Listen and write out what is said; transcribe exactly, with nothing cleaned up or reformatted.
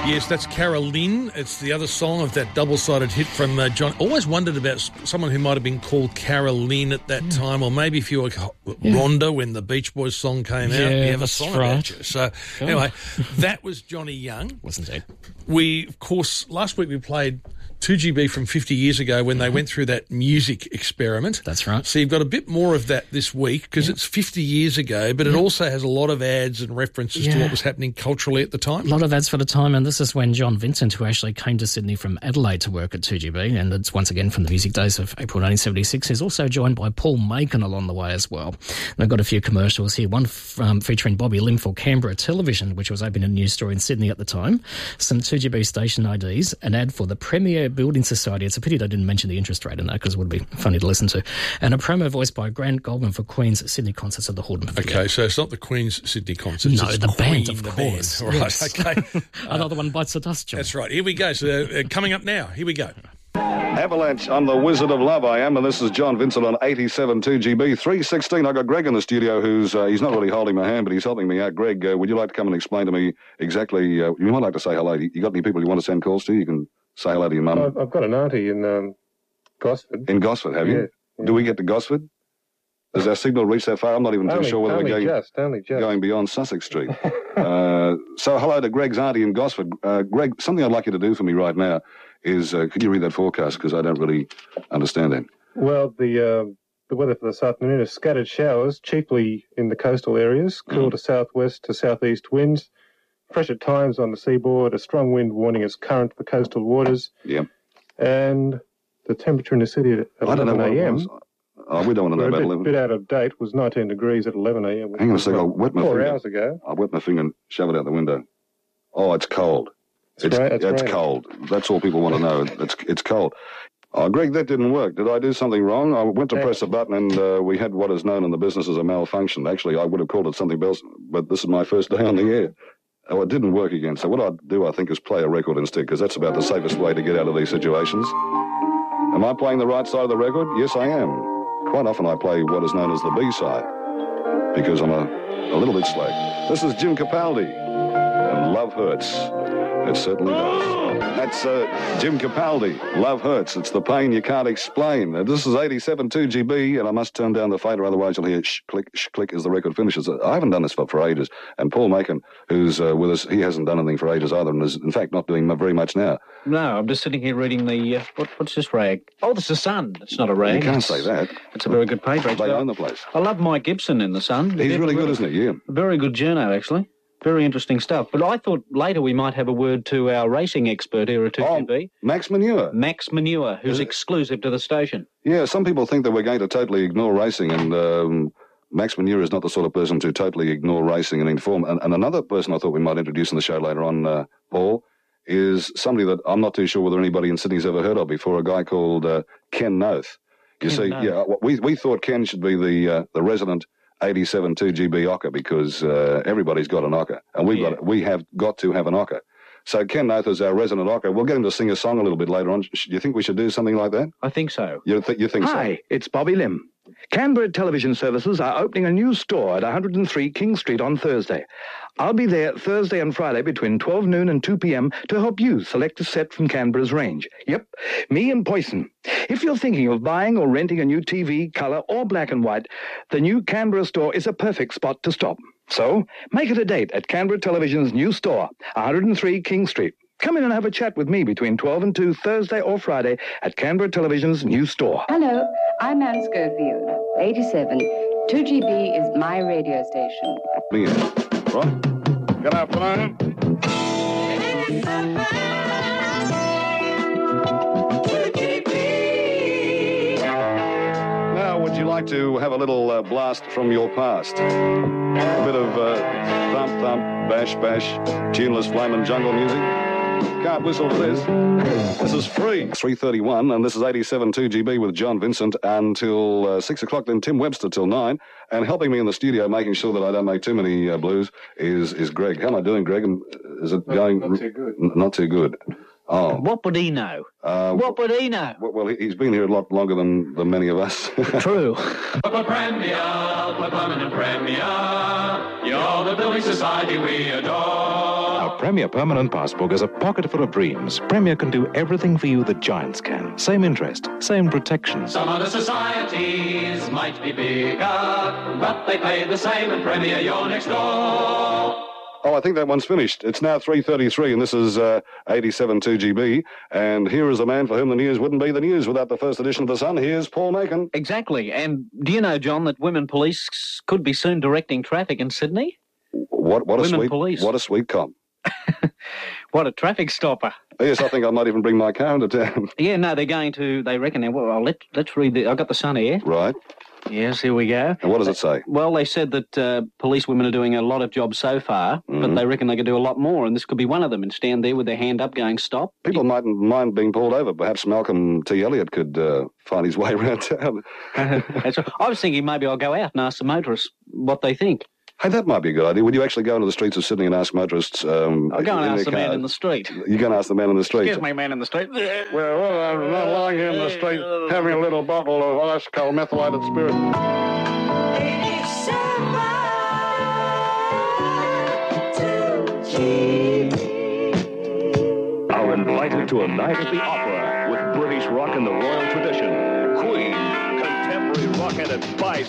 Yes, that's Caroline. It's the other song of that double-sided hit from uh, John. Always wondered about someone who might have been called Caroline at that mm. time, or maybe if you were yeah. Rhonda when the Beach Boys song came yeah, out. You have a that's song right. about you. So cool. Anyway, that was Johnny Young. Wasn't it? We, of course, last week we played two G B from fifty years ago when they went through that music experiment. That's right. So you've got a bit more of that this week because yeah. it's fifty years ago, but it yeah. also has a lot of ads and references yeah. to what was happening culturally at the time. A lot of ads for the time, and this is when John Vincent, who actually came to Sydney from Adelaide to work at two G B, and it's once again from the music days of April nineteen seventy-six, is also joined by Paul Macon along the way as well. And I've got a few commercials here, one f- um, featuring Bobby Lim for Canberra Television, which was opening a news store in Sydney at the time, some two G B station I Ds, an ad for the Premier Building Society. It's a pity they didn't mention the interest rate in that because it would be funny to listen to. And a promo voiced by Grant Goldman for Queen's Sydney concerts at the Hordern Pavilion. Okay, so it's not the Queen's Sydney concerts. No, it's the Queen, band, of the course. Band. All right, yes. okay. Another one bites the dust, John. That's right. Here we go. So uh, coming up now. Here we go. Avalanche, I'm the Wizard of Love, I am, and this is John Vincent on eighty-seven two G B. three sixteen, I've got Greg in the studio who's, uh, he's not really holding my hand, but he's helping me out. Greg, uh, would you like to come and explain to me exactly, uh, you might like to say hello. You got any people you want to send calls to? You can say hello to your mum. I've got an auntie in um, Gosford. In Gosford, have you? Yeah. Do we get to Gosford? Does our signal reach that far? I'm not even too only, sure whether we're going, just, only just. going beyond Sussex Street. uh, so hello to Greg's auntie in Gosford. Uh, Greg, something I'd like you to do for me right now is, uh, could you read that forecast? Because I don't really understand it. Well, the uh, the weather for this afternoon is scattered showers, chiefly in the coastal areas, cool mm. to southwest to southeast winds, fresh at times on the seaboard, a strong wind warning is current for coastal waters. Yep. And the temperature in the city at eleven a.m. Oh, we don't want to know about a bit, eleven. bit out of date, was nineteen degrees at eleven a.m. Hang on a second, I'll wet my four finger. Four hours ago. I'll wet my finger and shove it out the window. Oh, it's cold. It's, it's, right, it's, it's right. cold. That's all people want to know. It's it's cold. Oh, Greg, that didn't work. Did I do something wrong? I went to hey. press a button and uh, we had what is known in the business as a malfunction. Actually, I would have called it something else, but this is my first day on the air. Oh, it didn't work again. So what I'd do, I think, is play a record instead, because that's about the safest way to get out of these situations. Am I playing the right side of the record? Yes, I am. Quite often I play what is known as the B side, because I'm a, a little bit slack. This is Jim Capaldi, and Love Hurts. It certainly does. That's uh, Jim Capaldi, Love Hurts. It's the pain you can't explain. Uh, this is eighty-seven two G B, and I must turn down the fader, otherwise you'll hear sh click, sh click as the record finishes. I haven't done this for, for ages, and Paul Macon, who's uh, with us, he hasn't done anything for ages either, and is in fact not doing very much now. No, I'm just sitting here reading the, uh, what, what's this rag? Oh, this is The Sun. It's not a rag. You can't it's, say that. It's a very good paper. They own the place. I love Mike Gibson in The Sun. He's really good, isn't he? Yeah. Very good journo, actually. Very interesting stuff. But I thought later we might have a word to our racing expert here at two G B. Oh, Max Manure. Max Manure, who's exclusive to the station. Yeah, some people think that we're going to totally ignore racing, and um, Max Manure is not the sort of person to totally ignore racing and inform. And, and another person I thought we might introduce in the show later on, uh, Paul, is somebody that I'm not too sure whether anybody in Sydney's ever heard of before, a guy called uh, Ken Noth. You Ken see, Noth. yeah, we, we thought Ken should be the, uh, the resident eighty-seven two G B ocker, because uh, everybody's got an ocker, and we've yeah. got we have got to have an ocker. So Ken Noth is our resident ocker. We'll get him to sing a song a little bit later on. Do you think we should do something like that? I think so. You, th you think Hi, so? Hi, it's Bobby Lim. Canberra Television Services are opening a new store at one hundred and three King Street on Thursday. I'll be there Thursday and Friday between twelve noon and two p.m. to help you select a set from Canberra's range. Yep, me and Poison. If you're thinking of buying or renting a new T V, colour or black and white, the new Canberra store is a perfect spot to stop. So, make it a date at Canberra Television's new store, one hundred and three King Street. Come in and have a chat with me between twelve and two Thursday or Friday at Canberra Television's new store. Hello, I'm Anne Schofield, eighty-seven. two G B is my radio station. Me, right? Good afternoon. Now, would you like to have a little uh, blast from your past? A bit of uh, thump, thump, bash, bash, tuneless flamin' jungle music? Can't whistle to this. This is free. three thirty-one, and this is eighty-seven two G B with John Vincent until uh, six o'clock, then Tim Webster till nine. And helping me in the studio, making sure that I don't make too many uh, blues, is is Greg. How am I doing, Greg? Is it going... Not too good. N not too good. Oh. What would he know? Uh, what would he know? Well, he's been here a lot longer than, than many of us. True. For Premier, for permanent Premier, you're the building society we adore. Our Premier Permanent Passbook is a pocket full of dreams. Premier can do everything for you that Giants can. Same interest, same protection. Some other societies might be bigger, but they pay the same, and Premier, you're next door. Oh, I think that one's finished. It's now three thirty-three, and this is uh, eighty-seven two G B. And here is a man for whom the news wouldn't be the news without the first edition of The Sun. Here's Paul Macon. Exactly. And do you know, John, that women police could be soon directing traffic in Sydney? What, what a women sweet, police. What a sweet comp. What a traffic stopper. Yes, I think I might even bring my car into town. Yeah, no, they're going to, they reckon, well, let, let's read the, I've got the Sun here. Right. Yes, here we go. And what does it say? Well, they said that uh, police women are doing a lot of jobs so far, mm-hmm. but they reckon they could do a lot more, and this could be one of them, and stand there with their hand up going, stop. People mightn't mind being pulled over. Perhaps Malcolm T. Elliott could uh, find his way around town. That's right. I was thinking maybe I'll go out and ask the motorists what they think. Hey, that might be a good idea. Would you actually go into the streets of Sydney and ask motorists? Um, I'll go and ask the man in the street. You're going to ask the man in the street? Excuse me, man in the street. Well, well I'm not lying here in the street having a little bottle of ice cold methylated spirit. Are invited to a night at the opera with British rock in the royal tradition. Queen, contemporary rock and advice.